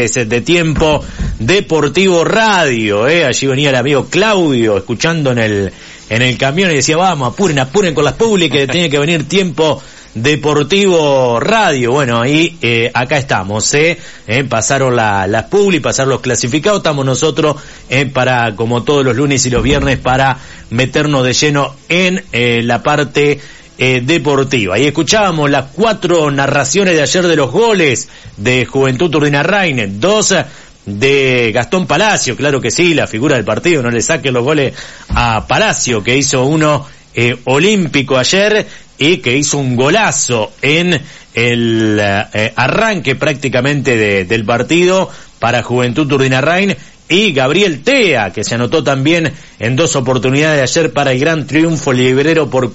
señores, de Tiempo Deportivo Radio, allí venía el amigo Claudio escuchando en el camión y decía, vamos, apuren con las publi que tiene que venir Tiempo Deportivo Radio. Bueno, ahí acá estamos, pasaron las publi, pasaron los clasificados, estamos nosotros para, como todos los lunes y los viernes, para meternos de lleno en la parte deportiva. Y escuchábamos las 4 narraciones de ayer de los goles de Juventud Urdinarrain, 2 de Gastón Palacio, claro que sí, la figura del partido, no le saquen los goles a Palacio, que hizo uno olímpico ayer y que hizo un golazo en el arranque prácticamente del partido para Juventud Urdinarrain, y Gabriel Tea, que se anotó también en 2 oportunidades de ayer para el gran triunfo librero por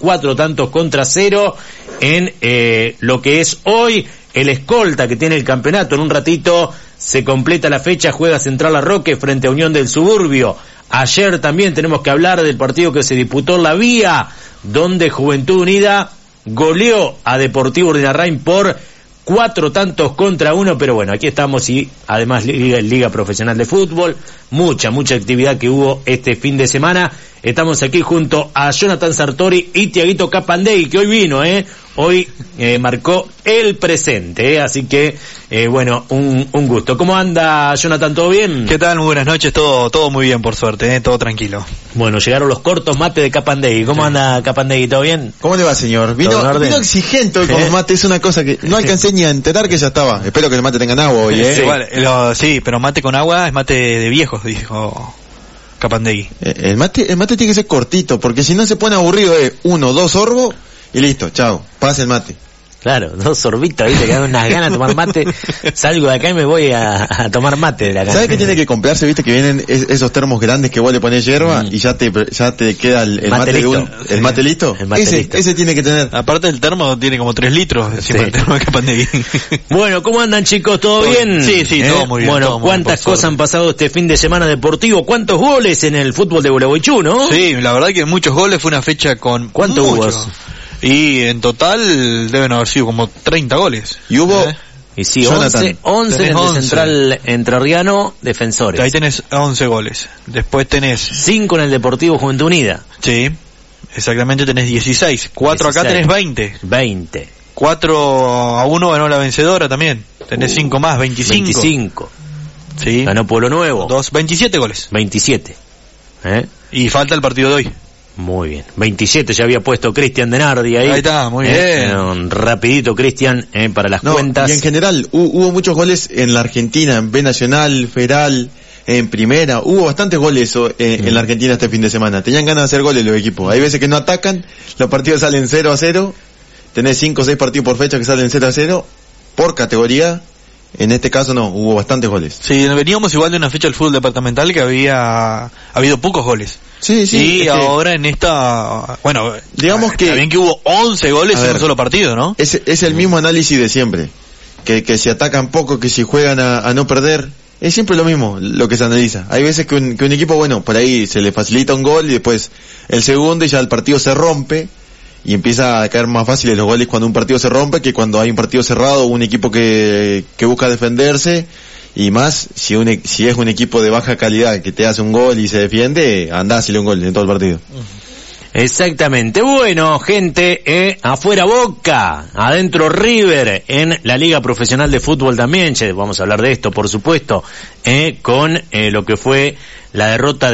4-0 en lo que es hoy el escolta que tiene el campeonato. En un ratito se completa la fecha, juega Central Larroque frente a Unión del Suburbio. Ayer también tenemos que hablar del partido que se disputó en La Vía, donde Juventud Unida goleó a Deportivo Urdinarrain por 4-1, pero bueno, aquí estamos y además Liga Profesional de Fútbol, mucha actividad que hubo este fin de semana. Estamos aquí junto a Jonathan Sartori y Tiaguito Capandegui, que hoy vino, hoy marcó el presente, así que bueno, un gusto. ¿Cómo anda, Jonathan? ¿Todo bien? ¿Qué tal? Muy buenas noches, todo muy bien, por suerte, todo tranquilo. Bueno, llegaron los cortos mates de Capandegui. ¿Cómo anda, Capandegui? ¿Todo bien? ¿Cómo le va, señor? Vino exigente hoy con los mates, es una cosa que no alcancé ni a enterar que ya estaba. Espero que el mate tengan agua hoy, Sí, sí, pero mate con agua es mate de viejos, dijo Capandegui. El mate tiene que ser cortito, porque si no se pone aburrido, 1, 2 sorbos y listo, chao, pasa el mate. Claro, 2 sorbitos, viste, que dan unas ganas de tomar mate. Salgo de acá y me voy a tomar mate de la casa. ¿Sabes qué tiene que comprarse? Viste que vienen esos termos grandes que vos le pones hierba y ya te queda el mate listo. ¿El mate listo? Ese tiene que tener. Aparte el termo tiene como 3 litros encima del termo de Capandegui. Bueno, ¿cómo andan, chicos? ¿Todo bien? Sí, todo muy bien. Bueno, ¿cuántas cosas han pasado este fin de semana deportivo? ¿Cuántos goles en el fútbol de Gualeguaychú, no? Sí, la verdad que muchos goles, fue una fecha con ¿cuántos hubo? Y en total deben haber sido como 30 goles. Y hubo... Y sí, 11 en el Central Entrerriano, Defensores. Ahí tenés 11 goles. Después tenés 5 en el Deportivo Juventud Unida. Sí, exactamente, tenés 16. 4 acá tenés 20. 4-1 ganó la vencedora también. Tenés 5 más, 25. Sí. Ganó Pueblo Nuevo. 27 goles. 27. Y falta el partido de hoy. Muy bien. 27 ya había puesto Cristian Denardi ahí. Ahí está, muy bien. Rapidito, Cristian, para las cuentas. Y en general, hubo muchos goles en la Argentina, en B Nacional, Federal, en Primera. Hubo bastantes goles en la Argentina este fin de semana. Tenían ganas de hacer goles los equipos. Hay veces que no atacan, los partidos salen 0-0. Tenés 5 o 6 partidos por fecha que salen 0-0 por categoría. En este caso no, hubo bastantes goles. Sí, veníamos igual de una fecha del fútbol departamental que había habido pocos goles. Sí. Y ahora en esta, bueno, digamos que también que hubo 11 goles en un solo partido, ¿no? Es el mismo análisis de siempre. Que si atacan poco, que si juegan a no perder. Es siempre lo mismo lo que se analiza. Hay veces que un equipo, bueno, por ahí se le facilita un gol y después el segundo y ya el partido se rompe. Y empieza a caer más fáciles los goles cuando un partido se rompe que cuando hay un partido cerrado, un equipo que busca defenderse, y más si es un equipo de baja calidad que te hace un gol y se defiende, andá a hacerle un gol en todo el partido. Exactamente. Bueno, gente, afuera Boca, adentro River en la Liga Profesional de Fútbol también. Vamos a hablar de esto, por supuesto, con lo que fue la derrota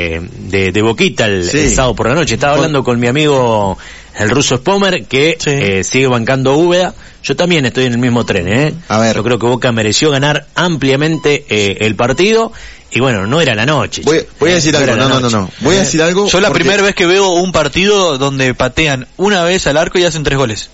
de Boquita el sábado por la noche. Estaba hablando con mi amigo el ruso Spomer, que sigue bancando Úbeda. Yo también estoy en el mismo tren, A ver. Yo creo que Boca mereció ganar ampliamente el partido. Y bueno, no era la noche. Voy a decir algo, no. Voy a decir algo. Yo la primera vez que veo un partido donde patean una vez al arco y hacen 3 goles.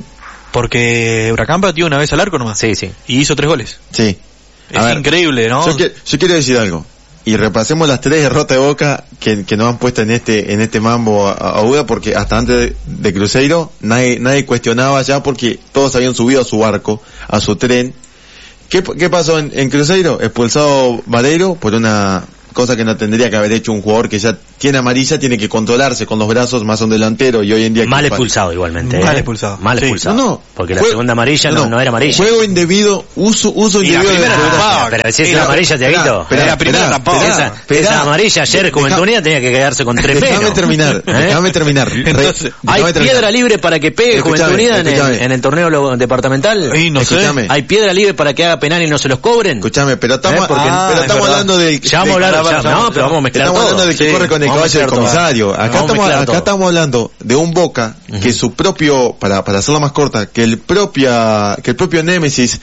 Porque Huracán pateó una vez al arco nomás. Sí. Y hizo 3 goles. Sí. Es increíble, ¿no? Yo quiero decir algo. Y repasemos las 3 derrotas de Boca que nos han puesto en este mambo a Uda, porque hasta antes de Cruzeiro nadie cuestionaba ya, porque todos habían subido a su barco, a su tren. ¿Qué pasó en Cruzeiro? Expulsado Vareiro por una cosa que no tendría que haber hecho un jugador que ya tiene amarilla, tiene que controlarse con los brazos, más un delantero, y hoy en día... Mal expulsado igualmente. Mal expulsado. Mal expulsado. No, porque la segunda amarilla no era amarilla. Juego indebido, uso indebido de la pero si es amarilla, Tiaguito. La primera tampoco. Esa amarilla ayer, Juventud Unida tenía que quedarse con 3 Déjame terminar. Entonces, ¿hay piedra libre para que pegue Juventud Unida en el torneo departamental? No sé. ¿Hay piedra libre para que haga penal y no se los cobren? Escuchame, pero estamos hablando de... Ya vamos a hablar, no, pero vamos a mezclar todo. Estamos hablando de que corre con el caballo del comisario. Acá estamos hablando de un Boca que su propio, para hacerla más corta, que el propio némesis,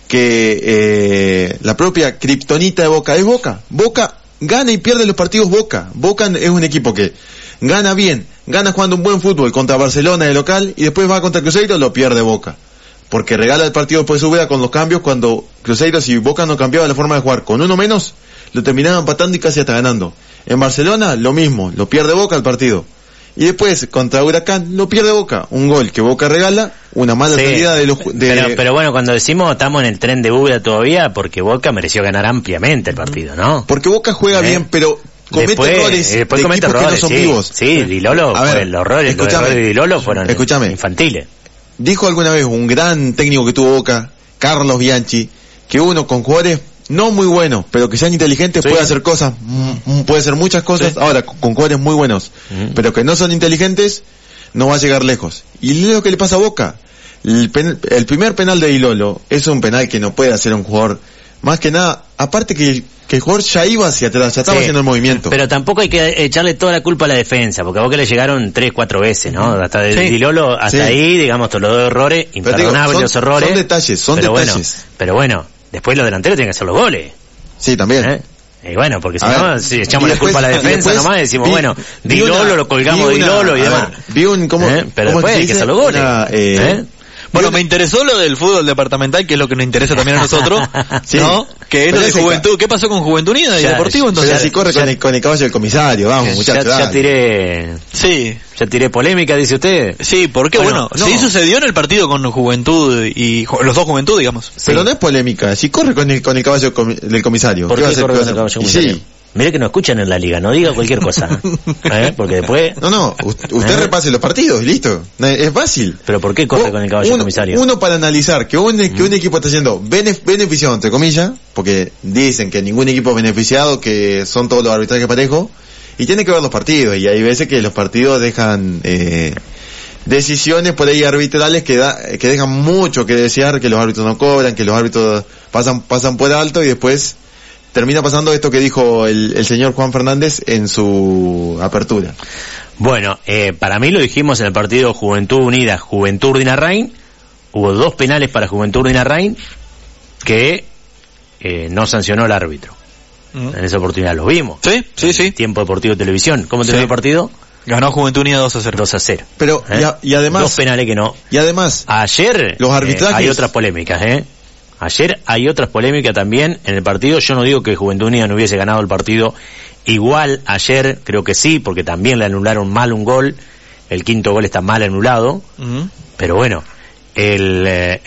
que la propia kriptonita de Boca es Boca. Boca gana y pierde los partidos. Boca es un equipo que gana bien, gana jugando un buen fútbol contra Barcelona de local y después va contra Cruzeiro, lo pierde Boca. Porque regala el partido después de su vida con los cambios, cuando Cruzeiro, si Boca no cambiaba la forma de jugar con uno menos, lo terminaba empatando y casi hasta ganando. En Barcelona, lo mismo, lo pierde Boca el partido. Y después, contra Huracán, lo pierde Boca. Un gol que Boca regala, una mala salida de los... Pero bueno, cuando decimos estamos en el tren de Úbeda todavía, porque Boca mereció ganar ampliamente el partido, ¿no? Porque Boca juega bien, pero... Comete errores de equipos que no son vivos. Sí, Di Lolo, los errores de Di Lolo fueron infantiles. Dijo alguna vez un gran técnico que tuvo Boca, Carlos Bianchi, que uno con jugadores no muy buenos, pero que sean inteligentes, puede hacer cosas, puede hacer muchas cosas, ahora con jugadores muy buenos, pero que no son inteligentes, no va a llegar lejos. Y es lo que le pasa a Boca. El primer penal de Di Lolo es un penal que no puede hacer un jugador, más que nada, aparte que el jugador ya iba hacia atrás, ya estaba haciendo el movimiento. Pero tampoco hay que echarle toda la culpa a la defensa, porque a Boca le llegaron 3-4 veces, ¿no? Hasta de Di Lolo, hasta ahí, digamos, todos los errores, imperdonables los errores. Son detalles. Pero bueno, después los delanteros tienen que hacer los goles. Sí, también. Y bueno, porque si no, si echamos la culpa a la defensa nomás, decimos, bueno, Di Lolo, lo colgamos de Di Lolo y demás. Pero después hay que hacer los goles. Bueno, me interesó lo del fútbol departamental, que es lo que nos interesa también a nosotros, ¿no? Que es lo de Juventud. ¿Qué pasó con Juventud Unida y Deportivo entonces? Así corre con el caballo del comisario, vamos, muchachos. Ya tiré polémica, dice usted. Sí, porque sí sucedió en el partido con Juventud y los dos Juventud, digamos. Pero no es polémica, si corre con el caballo del comisario. ¿Por qué corre con el caballo del comisario? Sí. Mire que no escuchan en la liga, no diga cualquier cosa. Porque después... No, usted repase los partidos y listo. Es fácil. ¿Pero por qué corre con el caballo comisario? Uno para analizar que un equipo está siendo beneficiado, entre comillas, porque dicen que ningún equipo es beneficiado, que son todos los arbitrajes parejos, y tiene que ver los partidos, y hay veces que los partidos dejan... decisiones por ahí arbitrales que dejan mucho que desear, que los árbitros no cobran, que los árbitros pasan por alto y después termina pasando esto que dijo el señor Juan Fernández en su apertura. Bueno, para mí lo dijimos en el partido Juventud Unida, Juventud Urdinarrain. Hubo 2 penales para Juventud Urdinarrain que no sancionó el árbitro. En esa oportunidad los vimos. Sí. Tiempo deportivo de televisión. ¿Cómo terminó el partido? Ganó Juventud Unida 2-0. 2-0. Pero, y además... 2 penales que no. Y además... Ayer los arbitrajes... hay otras polémicas, Ayer hay otras polémicas también en el partido. Yo no digo que Juventud Unida no hubiese ganado el partido igual ayer, creo que sí, porque también le anularon mal un gol. El 5º gol está mal anulado. Pero bueno, el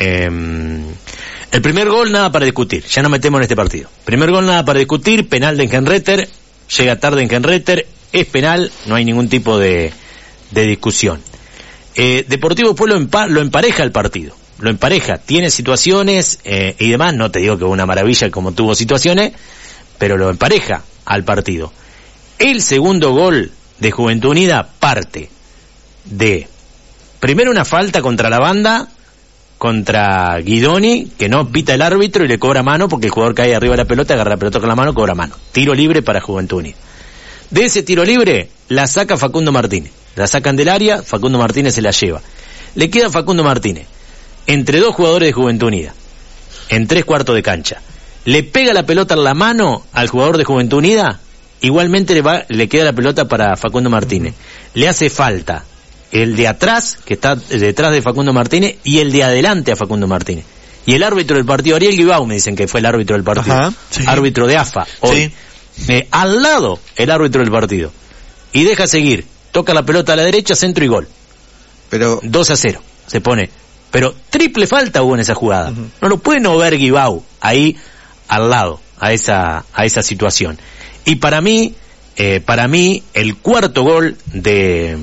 primer gol nada para discutir. Ya no metemos en este partido. Primer gol nada para discutir. Penal de Engenreter. Llega tarde Engenreter. Es penal. No hay ningún tipo de discusión. Deportivo después lo empareja el partido. Lo empareja, tiene situaciones y demás, no te digo que una maravilla como tuvo situaciones, pero lo empareja al partido. El segundo gol de Juventud Unida parte de, primero una falta contra la banda, contra Guidoni, que no pita el árbitro y le cobra mano porque el jugador cae arriba de la pelota, agarra la pelota con la mano, cobra mano. Tiro libre para Juventud Unida. De ese tiro libre la saca Facundo Martínez. La sacan del área, Facundo Martínez se la lleva. Le queda Facundo Martínez entre 2 jugadores de Juventud Unida, en 3/4 de cancha. Le pega la pelota en la mano al jugador de Juventud Unida, igualmente le queda la pelota para Facundo Martínez. Le hace falta el de atrás, que está detrás de Facundo Martínez, y el de adelante a Facundo Martínez. Y el árbitro del partido, Ariel Guibau, me dicen que fue el árbitro del partido. Árbitro de AFA, hoy. Al lado, el árbitro del partido. Y deja seguir, toca la pelota a la derecha, centro y gol. Pero 2-0, se pone. Pero triple falta hubo en esa jugada. No lo puede no ver Guibau ahí al lado, a esa situación. Y para mí, para mí, el cuarto gol de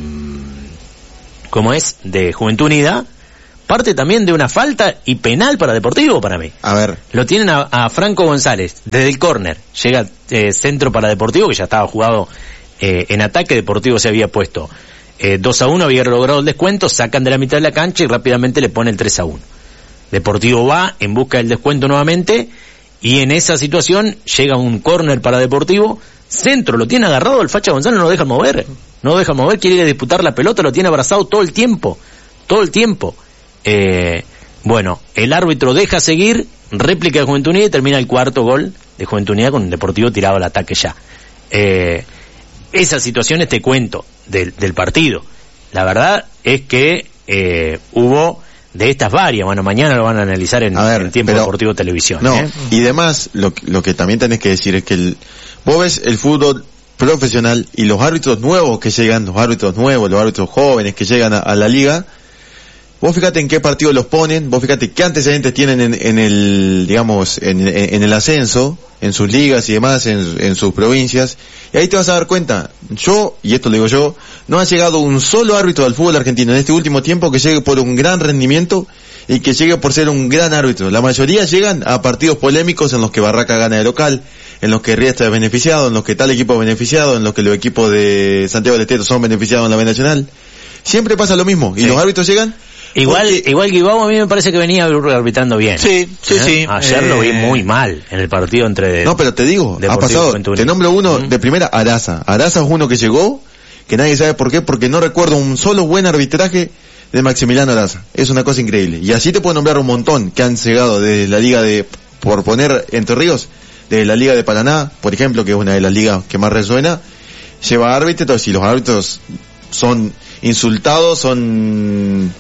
Juventud Unida, parte también de una falta y penal para Deportivo, para mí. A ver. Lo tienen a Franco González, desde el córner, llega centro para Deportivo, que ya estaba jugado en ataque, Deportivo se había puesto 2-1, había logrado el descuento, sacan de la mitad de la cancha y rápidamente le pone el 3-1. Deportivo va en busca del descuento nuevamente, y en esa situación llega un córner para Deportivo, centro, lo tiene agarrado el Facha González, no lo deja mover, quiere ir a disputar la pelota, lo tiene abrazado todo el tiempo. Bueno, el árbitro deja seguir, réplica de Juventud Unida y termina el cuarto gol de Juventud Unida con el Deportivo tirado al ataque ya. Esas situaciones te cuento del partido. La verdad es que hubo de estas varias. Bueno, mañana lo van a analizar en Tiempo Deportivo Televisión. No, y además lo que también tenés que decir es que vos ves el fútbol profesional y los árbitros nuevos que llegan, los árbitros jóvenes que llegan a la liga. Vos fíjate en qué partido los ponen, vos fíjate qué antecedentes tienen en el ascenso, en sus ligas y demás, en sus provincias, y ahí te vas a dar cuenta. Y esto lo digo yo, no ha llegado un solo árbitro del fútbol argentino en este último tiempo que llegue por un gran rendimiento y que llegue por ser un gran árbitro. La mayoría llegan a partidos polémicos en los que Barraca gana de local, en los que Riestra es beneficiado, en los que tal equipo es beneficiado, en los que los equipos de Santiago del Estero son beneficiados en la B Nacional. Siempre pasa lo mismo, y los árbitros llegan. Igual Guibao a mí me parece que venía arbitrando bien. Sí. Ayer lo vi muy mal en el partido entre... No, pero te digo, ha pasado. Te nombro uno de primera, Araza. Araza es uno que llegó, que nadie sabe por qué, porque no recuerdo un solo buen arbitraje de Maximiliano Araza. Es una cosa increíble. Y así te puedo nombrar un montón que han llegado de la liga por poner Entre Ríos, de la liga de Paraná, por ejemplo, que es una de las ligas que más resuena, lleva árbitros, y los árbitros son insultados, son...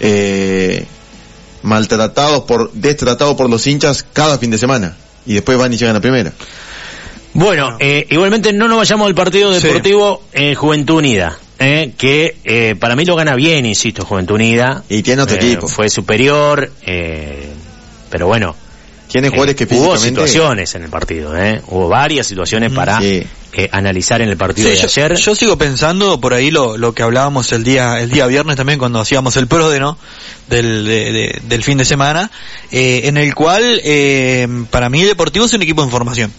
destratados por los hinchas cada fin de semana, y después van y llegan a primera. Bueno, igualmente no nos vayamos al partido Deportivo Juventud Unida, que para mí lo gana bien, insisto, Juventud Unida, y tiene otro equipo, fue superior, pero bueno, tiene jugadores que hubo situaciones en el partido, hubo varias situaciones para analizar en el partido de ayer. Yo sigo pensando por ahí lo que hablábamos el día viernes también, cuando hacíamos el PRODE, ¿no? del fin de semana, en el cual para mí Deportivo es un equipo en formación.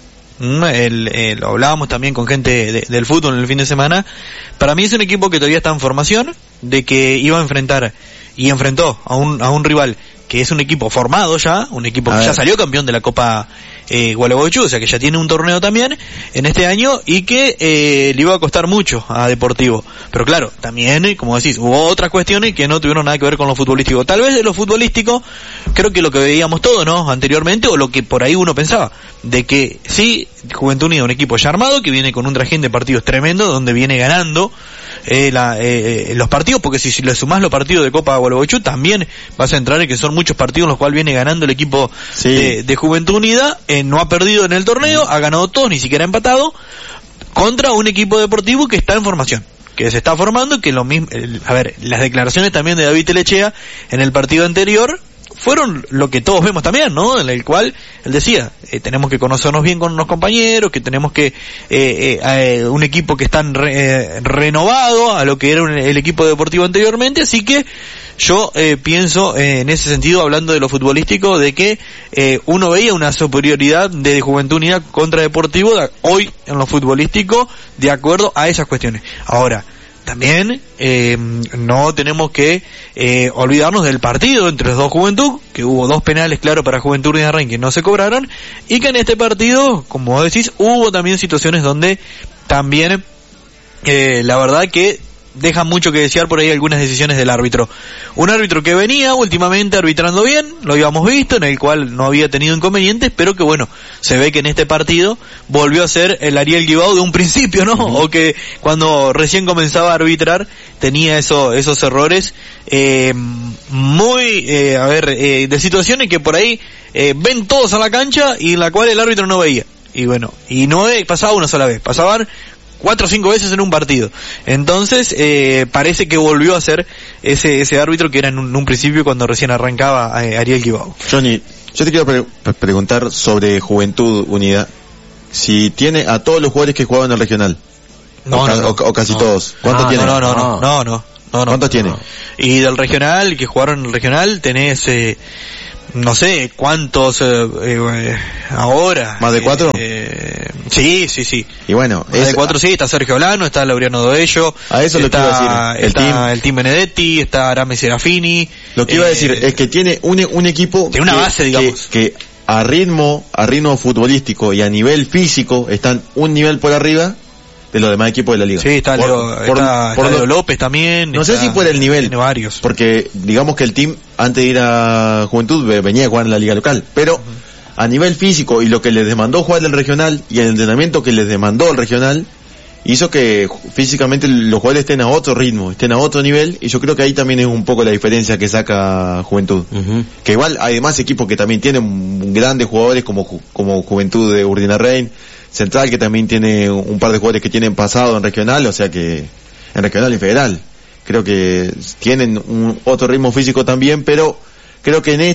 Lo hablábamos también con gente del fútbol en el fin de semana. Para mí es un equipo que todavía está en formación, de que iba a enfrentar y enfrentó a un rival que es un equipo formado ya, un equipo que ya salió campeón de la Copa Gualeguaychú, o sea que ya tiene un torneo también en este año, y que le iba a costar mucho a Deportivo. Pero claro, también, como decís, hubo otras cuestiones que no tuvieron nada que ver con lo futbolístico. Tal vez de lo futbolístico, creo que lo que veíamos todos, ¿no? Anteriormente, o lo que por ahí uno pensaba, de que sí, Juventud Unida, un equipo ya armado, que viene con un trajín de partidos tremendo, donde viene ganando los partidos, porque si le sumás los partidos de Copa Gualeguaychú, también vas a entrar en que son muchos partidos en los cuales viene ganando el equipo de Juventud Unida. No ha perdido en el torneo, ha ganado todos, ni siquiera ha empatado, contra un equipo deportivo que está en formación, que se está formando, que lo mismo, las declaraciones también de David Telechea en el partido anterior fueron lo que todos vemos también, ¿no? En el cual él decía, tenemos que conocernos bien con los compañeros, que tenemos que un equipo que está renovado a lo que era el equipo deportivo anteriormente, así que yo pienso en ese sentido, hablando de lo futbolístico, de que uno veía una superioridad de Juventud Unida contra Deportivo hoy en lo futbolístico, de acuerdo a esas cuestiones. Ahora, también no tenemos que olvidarnos del partido entre los dos Juventud, que hubo dos penales claros para Juventud Unida Rain que no se cobraron, y que en este partido, como decís, hubo también situaciones donde también la verdad que deja mucho que desear por ahí algunas decisiones del árbitro. Un árbitro que venía últimamente arbitrando bien, lo habíamos visto, en el cual no había tenido inconvenientes, pero que bueno, se ve que en este partido volvió a ser el Ariel Guibao de un principio, ¿no? O que cuando recién comenzaba a arbitrar tenía esos errores de situaciones que por ahí ven todos a la cancha y en la cual el árbitro no veía. Y bueno, y no pasaba una sola vez, pasaban 4 o 5 veces en un partido. Entonces parece que volvió a ser ese árbitro que era en un principio cuando recién arrancaba Ariel Guibao. Johnny, yo te quiero preguntar sobre Juventud Unida, si tiene a todos los jugadores que jugaban en el regional, o casi todos. ¿Cuántos tiene? No. ¿Cuántos tiene? Y del regional, que jugaron en el regional, tenés, no sé cuántos ahora. ¿Más de 4? Sí. Y bueno, más de 4 sí, está Sergio Olano, está Laureano Doello. A eso lo que iba a decir. Está el Team Benedetti, está Aramis Serafini. Lo que iba a decir es que tiene un equipo. Tiene una base, digamos. Que a ritmo futbolístico y a nivel físico están un nivel por arriba de los demás equipos de la liga. Sí, está Leo López también. No sé si por el nivel, tiene varios. porque digamos que el team antes de ir a Juventud venía a jugar en la liga local, pero a nivel físico y lo que les demandó jugar el regional y el entrenamiento que les demandó el regional hizo que físicamente los jugadores estén a otro ritmo, estén a otro nivel, y yo creo que ahí también es un poco la diferencia que saca Juventud. Que igual hay demás equipos que también tienen grandes jugadores como Juventud de Urdinarrain, Central, que también tiene un par de jugadores que tienen pasado en regional, o sea que en regional y federal creo que tienen otro ritmo físico también, pero creo que en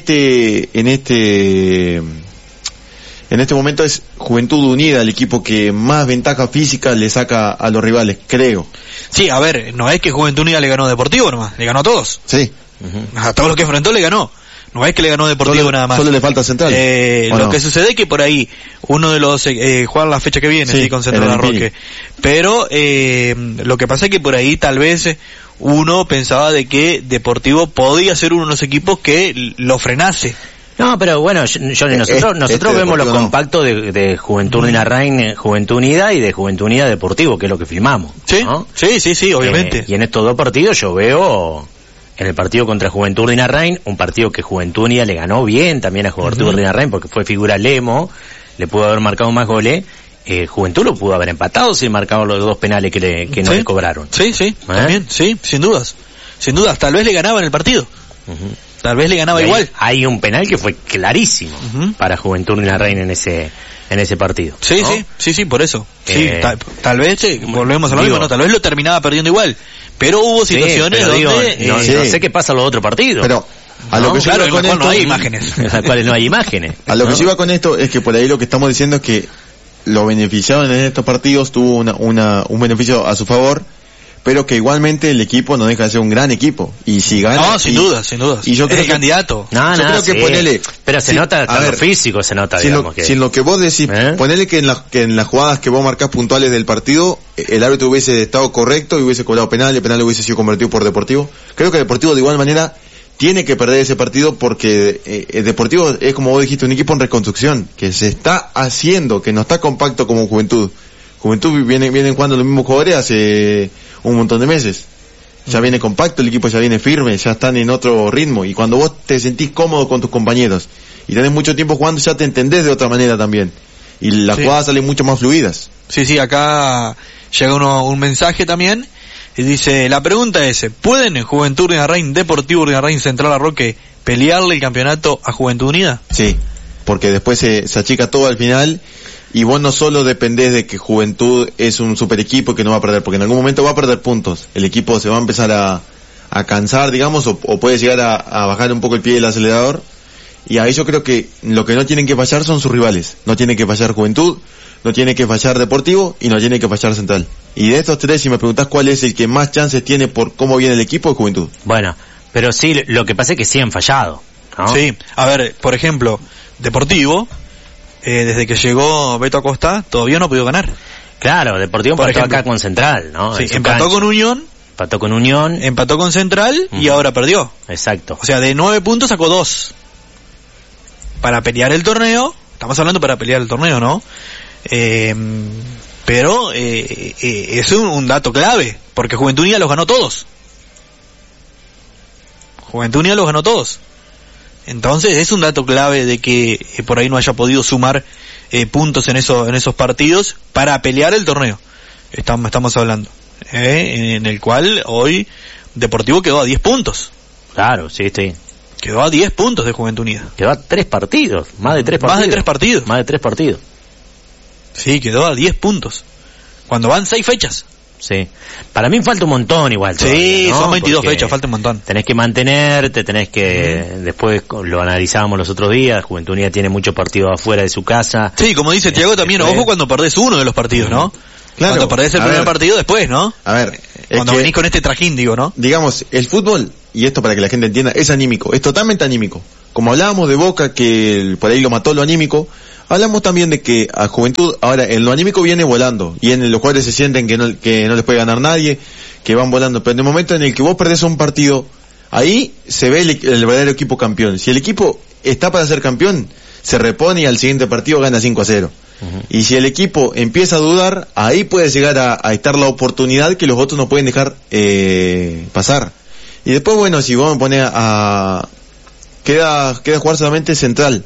este momento es Juventud Unida el equipo que más ventaja física le saca a los rivales, creo. Sí, a ver, no es que Juventud Unida le ganó a Deportivo nomás, le ganó a todos. Sí. A todos los que enfrentó le ganó. No es que le ganó a Deportivo nada más. Solo le falta Central. Lo que sucede es que por ahí uno de los juegan la fecha que viene, sí, con Central Larroque. Pero lo que pasa es que por ahí tal vez uno pensaba de que Deportivo podía ser uno de los equipos que lo frenase. No, pero bueno, nosotros vemos los compactos de Juventud Urdinarrain, Juventud Unida y de Juventud Unida Deportivo, que es lo que filmamos. Sí, ¿no? sí, obviamente. Y en estos dos partidos yo veo, en el partido contra Juventud Urdinarrain, un partido que Juventud Unida le ganó bien también a Juventud Urdinarrain, porque fue figura Lemo, le pudo haber marcado más goles. Juventud lo pudo haber empatado si marcaba los dos penales que no le cobraron. Sí, también, sí, sin dudas, tal vez le ganaba en el partido. Tal vez le ganaba igual. Hay un penal que fue clarísimo para Juventud Urdinarrain en ese partido. Sí, ¿no? sí, por eso. Sí, tal vez, volvemos a lo mismo, tal vez lo terminaba perdiendo igual. Pero hubo situaciones donde... no sé qué pasa en los otros partidos. Pero a lo que yo iba con esto, no hay imágenes. En las cuales no hay imágenes. A lo que yo iba con esto es que por ahí lo que estamos diciendo es que lo beneficiaron en estos partidos, tuvo un beneficio a su favor, pero que igualmente el equipo no deja de ser un gran equipo, y si gana... No, sin dudas. Y yo creo es el candidato. Yo creo que ponele... Pero se nota, a ver, físico se nota, digamos. Si en lo que vos decís, ponele que en las jugadas que vos marcás puntuales del partido, el árbitro hubiese estado correcto y hubiese cobrado penal, el penal hubiese sido convertido por Deportivo. Creo que Deportivo de igual manera tiene que perder ese partido, porque el Deportivo es, como vos dijiste, un equipo en reconstrucción, que se está haciendo, que no está compacto como Juventud. Juventud vienen jugando los mismos jugadores hace un montón de meses. Ya viene compacto, el equipo ya viene firme, ya están en otro ritmo, y cuando vos te sentís cómodo con tus compañeros y tenés mucho tiempo jugando, ya te entendés de otra manera también, y las jugadas salen mucho más fluidas. Sí, acá llega un mensaje también y dice, la pregunta es, ¿pueden Juventud Urdinarrain, Deportivo Urdinarrain, Central Larroque pelearle el campeonato a Juventud Unida? Sí, porque después se achica todo al final, y vos no solo dependés de que Juventud es un super equipo que no va a perder, porque en algún momento va a perder puntos, el equipo se va a empezar a cansar, digamos, o puede llegar a bajar un poco el pie del acelerador, y ahí yo creo que lo que no tienen que fallar son sus rivales. No tiene que fallar Juventud, no tiene que fallar Deportivo y no tiene que fallar Central. Y de estos tres, si me preguntás cuál es el que más chances tiene por cómo viene el equipo, es Juventud. Bueno, pero sí, lo que pasa es que sí han fallado, ¿no? Sí, a ver, por ejemplo, Deportivo, desde que llegó Beto Acosta, todavía no ha podido ganar. Claro, Deportivo empató acá con Central, ¿no? Sí, empató con Unión, empató con Central y ahora perdió. Exacto. O sea, de 9 puntos sacó 2. Para pelear el torneo, estamos hablando para pelear el torneo, ¿no? Pero es un dato clave, porque Juventud Unida los ganó todos. Entonces es un dato clave de que por ahí no haya podido sumar puntos en esos partidos para pelear el torneo. Estamos hablando. En el cual hoy Deportivo quedó a 10 puntos. Claro, sí. Quedó a 10 puntos de Juventud Unida. Quedó a 3 partidos, más de 3 partidos. Sí, quedó a 10 puntos. Cuando van 6 fechas. Sí. Para mí falta un montón igual todavía, sí, ¿no? Son 22 Porque fechas, falta un montón. Tenés que mantenerte, tenés que... Después lo analizábamos los otros días, Juventud Unida tiene muchos partidos afuera de su casa. Sí, como dice Thiago también, ojo cuando perdés uno de los partidos, ¿no? Claro, cuando perdés el primer partido después, ¿no? A ver, cuando venís con este trajín, digo, ¿no? Digamos, el fútbol, y esto para que la gente entienda, es anímico, es totalmente anímico. Como hablábamos de Boca, que por ahí lo mató lo anímico, hablamos también de que a Juventud, ahora en lo anímico viene volando, y en los jugadores se sienten que no les puede ganar nadie, que van volando, pero en el momento en el que vos perdés un partido, ahí se ve el verdadero equipo campeón. Si el equipo está para ser campeón, se repone y al siguiente partido gana 5-0. Y si el equipo empieza a dudar, ahí puede llegar a estar la oportunidad que los otros no pueden dejar pasar. Y después, bueno, si vos me pones queda jugar solamente Central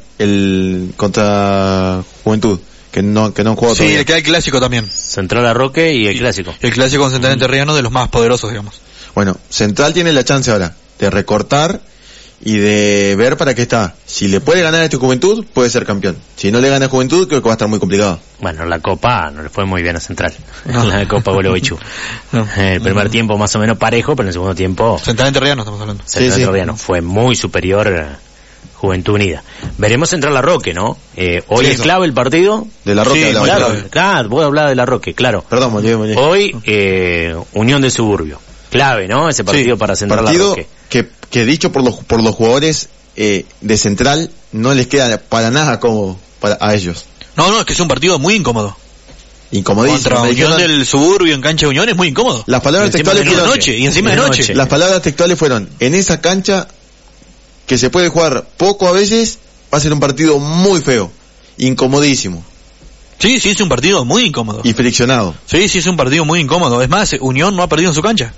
contra Juventud, que no han jugado todavía. Sí, queda el clásico también. Central a Roque y el clásico. El clásico con Central Entrerriano, de los más poderosos, digamos. Bueno, Central tiene la chance ahora de recortar y de ver para qué está. Si le puede ganar a este Juventud, puede ser campeón. Si no le gana a Juventud, creo que va a estar muy complicado. Bueno, la Copa no le fue muy bien a Central. No. La Copa Gualeguaychú. No. El primer tiempo más o menos parejo, pero en el segundo tiempo Central Entrerriano estamos hablando. Central Sí. Entrerriano fue muy superior Juventud Unida. Veremos Central a Roque, ¿no? Hoy Sí, es clave el partido. De la Roca Sí, hablaba, Claro, claro. claro, vos hablabas de la Roque, claro. Perdón, me olvidé. Hoy, Unión de Suburbio. Clave, ¿no? Ese partido para Central a Partido Roque. que dicho por los jugadores de Central, no les queda para nada cómodo a ellos. No, es que es un partido muy incómodo. Incomodísimo. Contra Me Unión dijeron- del Suburbio en cancha de Unión es muy incómodo. Las palabras Encima textuales de fueron, noche, y encima de noche. las palabras textuales fueron, en esa cancha que se puede jugar poco a veces, va a ser un partido muy feo, incomodísimo Sí, es un partido muy incómodo. y friccionado. Sí, es un partido muy incómodo. Es más, Unión no ha perdido en su cancha.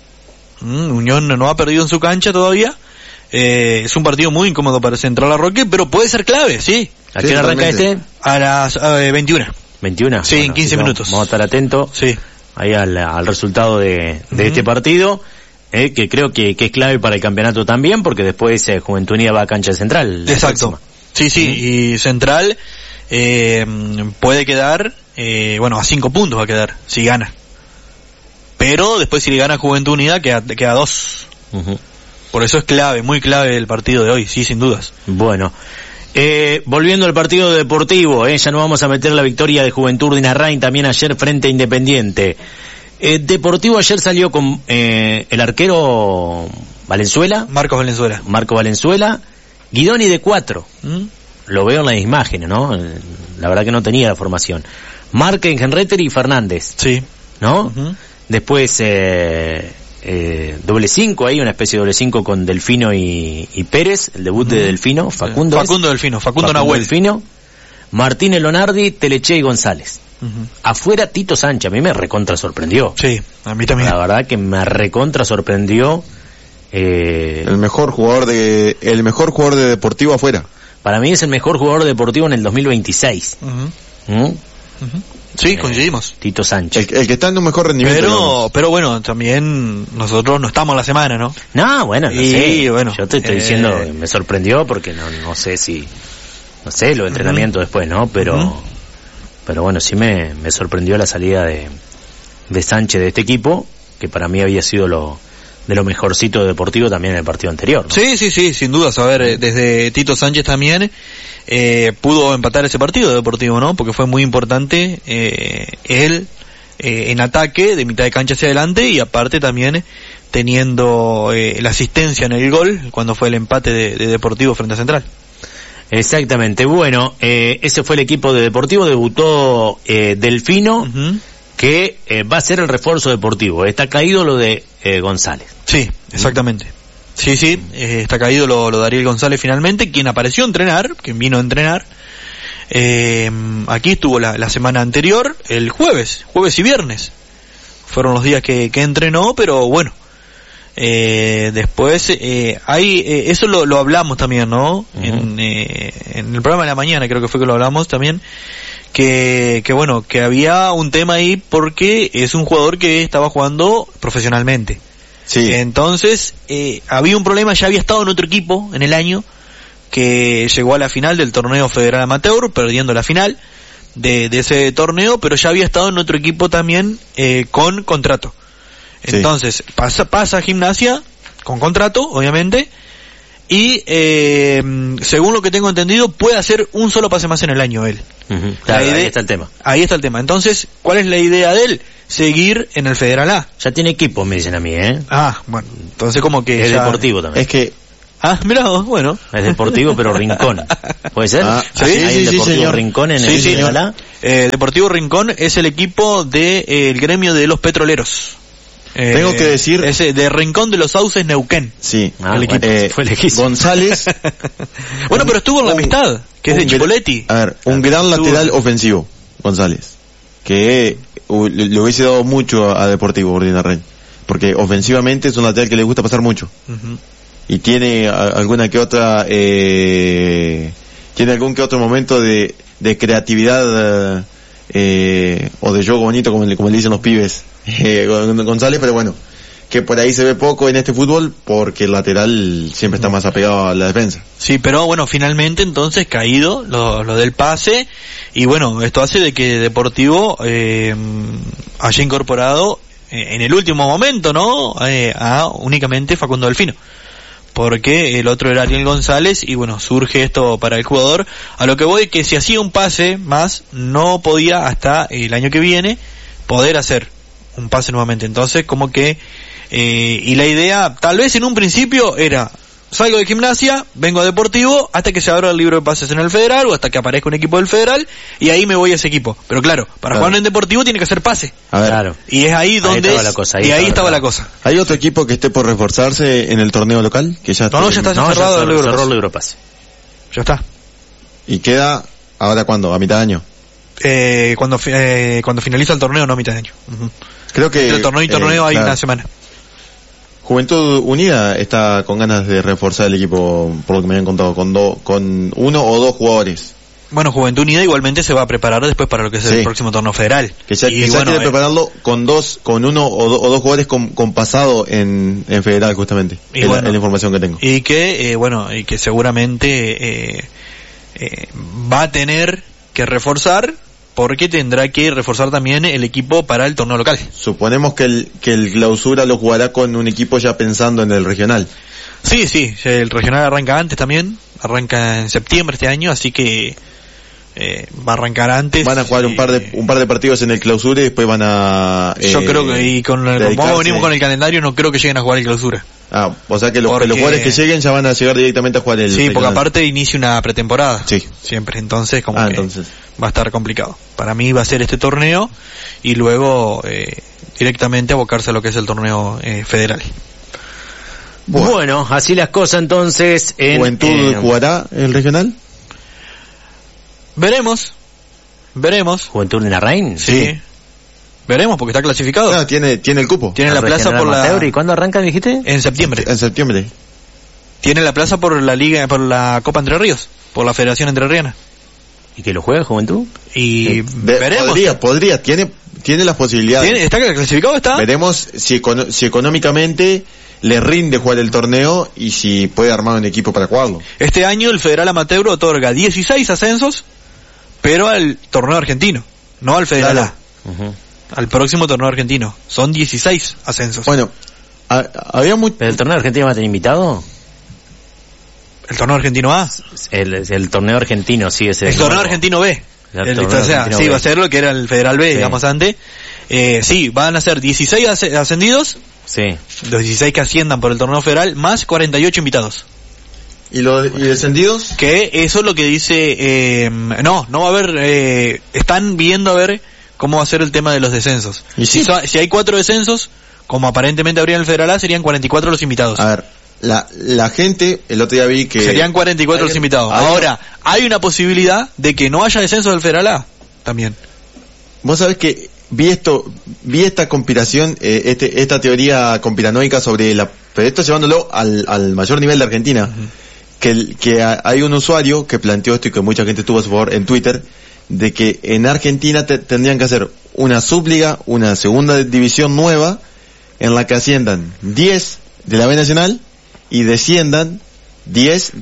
Unión no ha perdido en su cancha todavía. Es un partido muy incómodo para Central a Roque, pero puede ser clave, sí. ¿A Sí, qué hora arranca totalmente. este? A las 21. 21. Sí, en 15 minutos. Vamos a estar atentos Sí. ahí al resultado de este partido, que creo que es clave para el campeonato también, porque después Juventud Unida va a cancha central. la Exacto. próxima. Sí, y Central puede quedar, a 5 puntos va a quedar, si gana. Pero después si le gana Juventud Unida queda 2. Ujú. Por eso es clave, muy clave el partido de hoy, sí, sin dudas. Bueno, volviendo al partido deportivo, ya nos vamos a meter la victoria de Juventud de Narrain también ayer frente a Independiente. Deportivo ayer salió con el arquero Valenzuela, Marcos Valenzuela. Marco Valenzuela, Guidoni de 4. Lo veo en las imágenes, ¿no? La verdad que no tenía la formación. Márquez, Henreter y Fernández, Sí. ¿no? Ujú. Después doble 5 ahí, una especie de doble 5 con Delfino y Pérez, el debut de Delfino, Facundo Delfino, Facundo Nahuel. Delfino, Martínez Lonardi, Teleche y González. Ujú. Afuera Tito Sánchez, a mí me recontra sorprendió. Sí, a mí también. La verdad que me recontra sorprendió. El mejor jugador de Deportivo afuera. Para mí es el mejor jugador deportivo en el 2026. Ujú. ¿Mm? Ujú. Sí, coincidimos. Tito Sánchez. El que está en un mejor rendimiento. digamos. Pero bueno, también nosotros no estamos la semana, ¿no? No, bueno, no Y, sé. bueno, Yo te estoy diciendo, me sorprendió porque no sé si, no sé, los entrenamientos después, ¿no? Pero bueno, sí me sorprendió la salida de Sánchez de este equipo, que para mí había sido de lo mejorcito deportivo también en el partido anterior, ¿no? Sí, sin dudas. A ver, desde Tito Sánchez también pudo empatar ese partido deportivo, ¿no? Porque fue muy importante él en ataque, de mitad de cancha hacia adelante, y aparte también teniendo la asistencia en el gol cuando fue el empate de Deportivo frente a Central. Exactamente. Bueno, ese fue el equipo de Deportivo. Debutó Delfino, que va a ser el refuerzo deportivo. Está caído lo de González. Sí, exactamente. Sí, está caído lo de Ariel González finalmente, quien apareció a entrenar, quien vino a entrenar. Aquí estuvo la semana anterior, el jueves y viernes. Fueron los días que entrenó, pero bueno. Después, eso lo hablamos también, ¿no? En el programa de la mañana creo que fue que lo hablamos también. Que bueno, que había un tema ahí porque es un jugador que estaba jugando profesionalmente. Sí. Entonces, había un problema, ya había estado en otro equipo en el año, que llegó a la final del torneo federal amateur, perdiendo la final de ese torneo, pero ya había estado en otro equipo también con contrato. Sí. Entonces, pasa a Gimnasia, con contrato, obviamente, y según lo que tengo entendido puede hacer un solo pase más en el año él. Claro, ahí está el tema. Ahí está el tema. Entonces, ¿cuál es la idea de él? Seguir en el Federal A. Ya tiene equipo, me dicen a mí, Bueno, entonces como que es deportivo también. Es que mirá, bueno. Es deportivo, pero Rincón. ¿Puede ser? Sí, ¿Hay un Deportivo señor. Rincón en el Federal A? Deportivo Rincón es el equipo del gremio de los petroleros. Tengo que decir... Es de Rincón de los Sauces, Neuquén. Sí. El equipo. Fue lejísimo. González... Bueno, pero estuvo en la Amistad, que es de Chipoletti. A ver, un gran lateral ofensivo, González, que le hubiese dado mucho a Deportivo Ordinarrey, porque ofensivamente es un lateral que le gusta pasar mucho. Y tiene alguna que otra tiene algún que otro momento de creatividad o de juego bonito, como le dicen los pibes, González, pero bueno, que por ahí se ve poco en este fútbol porque el lateral siempre está más apegado a la defensa. Sí, pero bueno, finalmente entonces caído lo del pase, y bueno, esto hace de que Deportivo haya incorporado en el último momento, ¿no? A únicamente Facundo Delfino, porque el otro era Ariel González, y bueno, surge esto para el jugador. A lo que voy, que si hacía un pase más, no podía hasta el año que viene poder hacer un pase nuevamente. Entonces, como que y la idea, tal vez en un principio, era: salgo de Gimnasia, vengo a Deportivo, hasta que se abra el libro de pases en el Federal, o hasta que aparezca un equipo del Federal, y ahí me voy a ese equipo. Pero claro, para jugar en Deportivo tiene que hacer pase. A ver, claro. Y es ahí donde... estaba la cosa, ahí estaba la cosa. ¿Hay otro equipo que esté por reforzarse en el torneo local? Que ya No, ya está cerrado el cerró el Europase. Ya está. ¿Y queda ahora cuándo? ¿A mitad de año? Cuando finaliza el torneo, no a mitad de año. Creo que... Entre torneo y torneo hay claro. una semana. Juventud Unida está con ganas de reforzar el equipo, por lo que me habían contado, con uno o dos jugadores. Bueno, Juventud Unida igualmente se va a preparar después para lo que es el próximo torneo federal. Que ya quiere prepararlo con uno o dos jugadores con pasado en federal, justamente. Y es bueno, la información que tengo. Y que seguramente va a tener que reforzar, porque tendrá que reforzar también el equipo para el torneo local. Suponemos que el clausura lo jugará con un equipo ya pensando en el regional. Sí, el regional arranca antes también, arranca en septiembre este año, así que va a arrancar antes. Van a jugar un par de partidos en el clausura y después van a... yo creo que, y como venimos con el calendario, no creo que lleguen a jugar el clausura. O sea que los jugadores que lleguen ya van a llegar directamente a jugar el... Sí, porque aparte inicia una pretemporada. Sí. Siempre, entonces entonces va a estar complicado. Para mí va a ser este torneo y luego directamente abocarse a lo que es el torneo federal. Bueno, así las cosas entonces. ¿Juventud jugará el regional? Veremos. ¿Juventud de Larraín? Sí. Veremos, porque está clasificado. No, tiene el cupo. Tiene la plaza por la... ¿Y cuándo arranca, dijiste? En septiembre. En septiembre. Tiene la plaza por la liga, por la Copa Entre Ríos, por la Federación Entrerriana. ¿Y que lo juegue Juventud? Y veremos. Podría, tiene las posibilidades. ¿Está clasificado? ¿Está? Veremos si económicamente le rinde jugar el torneo y si puede armar un equipo para jugarlo. Este año el Federal Amateur otorga 16 ascensos, pero al torneo argentino, no al Federal A. Al próximo torneo argentino. Son 16 ascensos. Bueno, había ¿Pero el torneo argentino va a tener invitado? ¿El torneo argentino A? El torneo argentino, sí, ese. El torneo argentino B. Sí, va a ser lo que era el Federal B, digamos, antes. Sí, van a ser 16 ascendidos. Sí. Los 16 que asciendan por el torneo federal, más 48 invitados. ¿Y descendidos? Que eso es lo que dice... no va a haber... están viendo a ver cómo va a ser el tema de los descensos. ¿Y si hay 4 descensos, como aparentemente habría en el Federal A, serían 44 los invitados. A ver, la gente, el otro día vi que... Serían 44 los invitados. Ahora, hay una posibilidad de que no haya descenso del Federal A, también. Vos sabés que vi esta conspiración, esta teoría conspiranoica sobre pero esto llevándolo al mayor nivel de Argentina. Que hay un usuario que planteó esto y que mucha gente estuvo a su favor en Twitter, de que en Argentina tendrían que hacer una subliga, una segunda división nueva, en la que asciendan 10 de la B Nacional y desciendan 10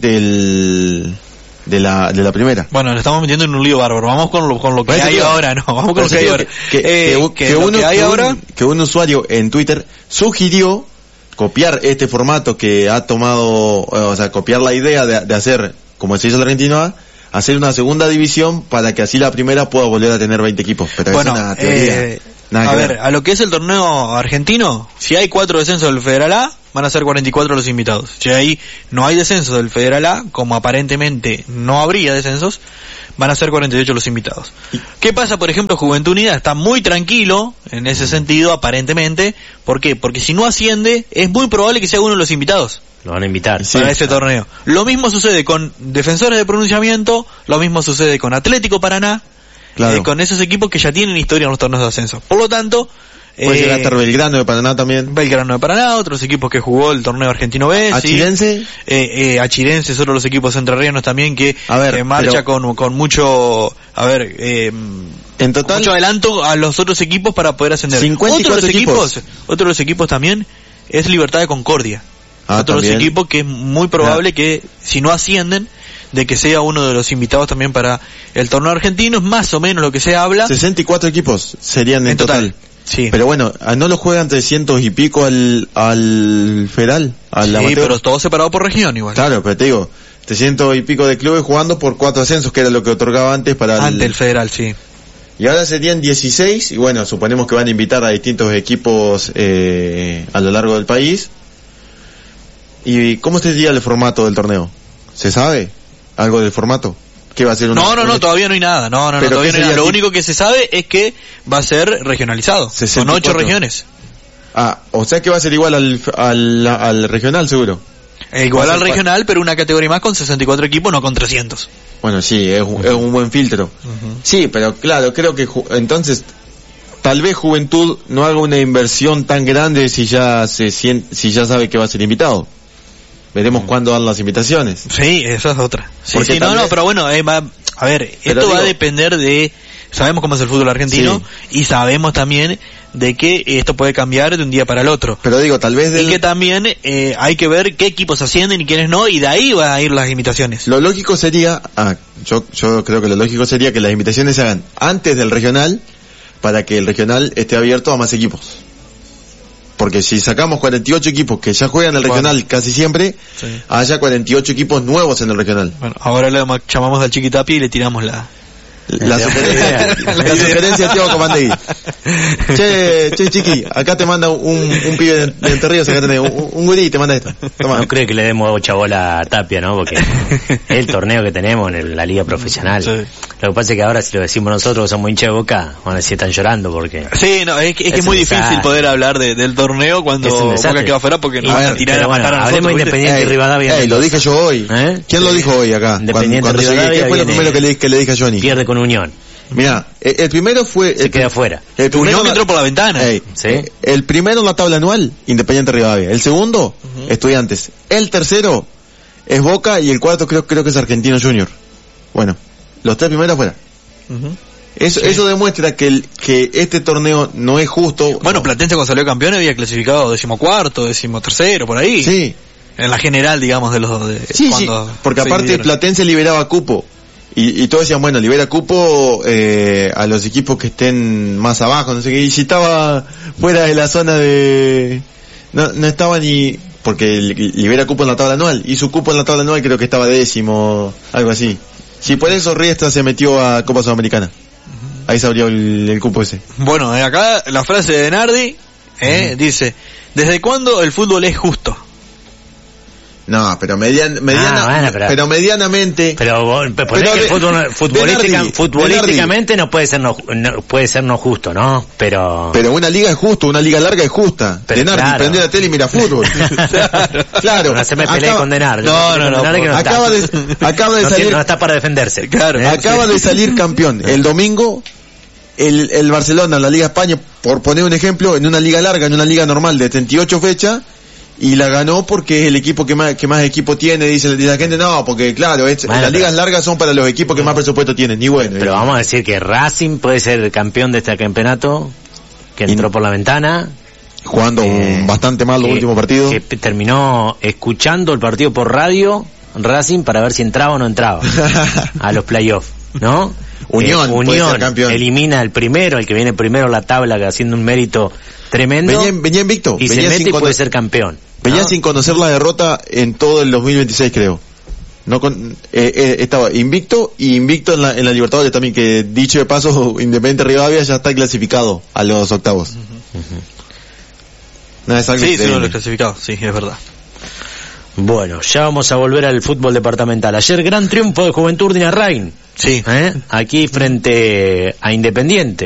de la primera. Bueno, le estamos metiendo en un lío bárbaro. Vamos con lo que hay ahora, no. Vamos con lo que hay ahora. Que un usuario en Twitter sugirió copiar este formato que ha tomado, o sea, copiar la idea de hacer, como se hizo el Argentino A, hacer una segunda división para que así la primera pueda volver a tener 20 equipos. Pero bueno, es una teoría. A ver, a lo que es el torneo argentino, si hay 4 descensos del Federal A, van a ser 44 los invitados. Si ahí no hay descensos del Federal A, como aparentemente no habría descensos, van a ser 48 los invitados. ¿Qué pasa, por ejemplo? Juventud Unida está muy tranquilo en ese sentido, aparentemente. ¿Por qué? Porque si no asciende, es muy probable que sea uno de los invitados. Lo van a invitar. Para ese torneo. Lo mismo sucede con Defensores de Pronunciamiento, lo mismo sucede con Atlético Paraná, Claro. con esos equipos que ya tienen historia en los torneos de ascenso. Por lo tanto, puede llegar a estar Belgrano de Paraná también. Belgrano de Paraná, otros equipos que jugó el torneo argentino B. ¿Achirense? ¿Sí? Achirense, son los equipos entrerrianos también que marcha pero... con mucho, en total, mucho adelanto a los otros equipos para poder ascender. 54 Otro de los equipos también es Libertad de Concordia. Otro de los equipos que es muy probable que, si no ascienden, de que sea uno de los invitados también para el torneo argentino, es más o menos lo que se habla. 64 equipos serían en total. Sí. Pero bueno, ¿no lo juegan 300 y pico al federal? Al amateur? Pero todo separado por región igual. Claro, pero te digo, 300 y pico de clubes jugando por 4 ascensos, que era lo que otorgaba antes para ante el federal, sí. Y ahora serían 16, y bueno, suponemos que van a invitar a distintos equipos a lo largo del país. ¿Y cómo sería el formato del torneo? ¿Se sabe algo del formato? ¿Qué va a ser? No, todavía no hay nada. Todavía no hay nada. Lo único que se sabe es que va a ser regionalizado. Son 8 regiones. Ah, o sea que va a ser igual al regional, seguro. Igual al regional, pero una categoría más con 64 equipos, no con 300. Bueno, sí, es un buen filtro. Sí, pero claro, creo que entonces tal vez Juventud no haga una inversión tan grande si ya sabe que va a ser invitado. Veremos cuándo dan las invitaciones. Sí, esa es otra. Sí, pero bueno, esto va a depender de... Sabemos cómo es el fútbol argentino, y sabemos también de que esto puede cambiar de un día para el otro. Pero digo, tal vez... Y que también hay que ver qué equipos ascienden y quiénes no, y de ahí van a ir las invitaciones. Lo lógico sería... yo creo que lo lógico sería que las invitaciones se hagan antes del regional, para que el regional esté abierto a más equipos. Porque si sacamos 48 equipos que ya juegan el regional casi siempre, haya 48 equipos nuevos en el regional. Bueno, ahora le llamamos al Chiquitapi y le tiramos la sugerencia de Thiago Comandegui. Che, Chiqui, acá te manda un pibe de Entre Ríos, acá tenés un gurí, te manda esto. Toma. No creo que le demos mucha bola a Tapia, ¿no? Porque es el torneo que tenemos en la liga profesional. Sí. Lo que pasa es que ahora si lo decimos nosotros que somos hinchas de Boca, van a decir están llorando porque... Sí, no, es que es muy difícil poder hablar del torneo cuando Boca queda afuera porque nos van a tirar a matar a nosotros. Hablemos Independiente y Rivadavia. Lo dije yo hoy. ¿Quién lo dijo hoy acá? Cuando llegué, ¿qué fue lo primero que le dije a Johnny? Pierde con Unión. Mirá, el primero fue... Se queda afuera. Unión entró por la ventana. ¿Sí? El primero en la tabla anual, Independiente Rivadavia. El segundo, Estudiantes. El tercero es Boca y el cuarto creo que es Argentino Junior. Bueno, los 3 primeros afuera. Eso demuestra que este torneo no es justo. Bueno, Platense cuando salió campeón había clasificado 14º, 13º, por ahí. Sí. En la general, digamos, de los... Sí, porque aparte Platense liberaba cupo. Y todos decían, bueno, libera cupo a los equipos que estén más abajo, no sé qué. Y si estaba fuera de la zona de... No estaba ni... Porque libera cupo en la tabla anual. Y su cupo en la tabla anual creo que estaba 10º, algo así. Sí, por eso Riestra se metió a Copa Sudamericana. Ahí se abrió el cupo ese. Bueno, acá la frase de Nardi dice: ¿desde cuándo el fútbol es justo? No, pero medianamente. Pero futbolísticamente no puede ser no justo, ¿no? Pero una liga es justo, una liga larga es justa. Pero de Nardi, claro. prende la tele y mira fútbol. Claro. No se me pelee con Denar. No. Acaba de salir. No está para defenderse. Claro. Acaba de salir campeón. El domingo, el Barcelona en la Liga España, por poner un ejemplo, en una liga larga, en una liga normal de 38 fechas, y la ganó porque es el equipo que más equipo tiene, dice la gente. No, porque claro, las ligas largas son para los equipos que más presupuesto tienen, y bueno. Pero vamos a decir que Racing puede ser campeón de este campeonato, que entró por la ventana, jugando bastante mal los últimos partidos, que terminó escuchando el partido por radio, Racing, para ver si entraba o no entraba a los playoffs, ¿no? Unión elimina el primero, el que viene primero en la tabla, haciendo un mérito tremendo. Venía invicto. Y se mete y puede ser campeón. Venía sin conocer la derrota en todo el 2026, creo. No estaba invicto en la Libertadores también, que dicho de paso, Independiente Rivadavia ya está clasificado a los octavos. No, es algo sí, uno de los clasificados, sí, es verdad. Bueno, ya vamos a volver al fútbol departamental. Ayer gran triunfo de Juventud de Narrain. Sí. Aquí frente a Independiente.